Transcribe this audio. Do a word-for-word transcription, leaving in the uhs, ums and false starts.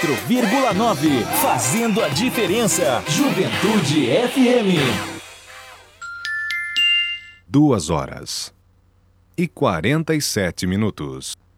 quatro vírgula nove, fazendo a diferença. Juventude F M. Duas horas e quarenta e sete minutos.